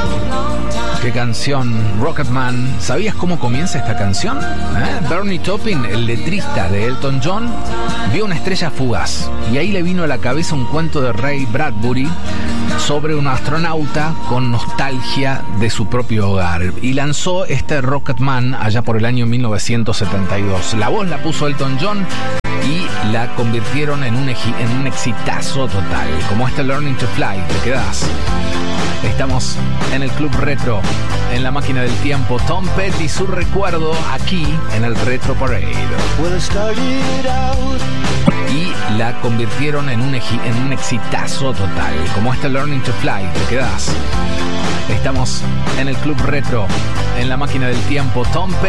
Qué canción, Rocketman. ¿Sabías cómo comienza esta canción? Bernie Taupin, el letrista de Elton John, vio una estrella fugaz y ahí le vino a la cabeza un cuento de Ray Bradbury sobre un astronauta con nostalgia de su propio hogar y lanzó este Rocketman allá por el año 1972. La voz la puso Elton John y la convirtieron en un exitazo total, como este Learning to Fly. ¿Te quedás? Estamos en el Club Retro, en la máquina del tiempo. Tom Petty y su recuerdo aquí en el Retro Parade. Y la convirtieron en un exitazo total, como este Learning to Fly. ¿Te quedás? Estamos en el Club Retro, en la máquina del tiempo. Tom Petty